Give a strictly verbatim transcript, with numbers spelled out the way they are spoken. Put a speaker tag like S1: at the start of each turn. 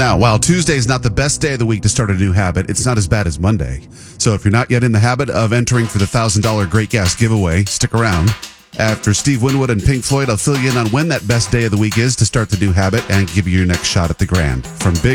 S1: Now, while Tuesday is not the best day of the week to start a new habit, it's not as bad as Monday. So if you're not yet in the habit of entering for the one thousand dollars Great Gas giveaway, stick around. After Steve Winwood and Pink Floyd, I'll fill you in on when that best day of the week is to start the new habit and give you your next shot at the grand. From Big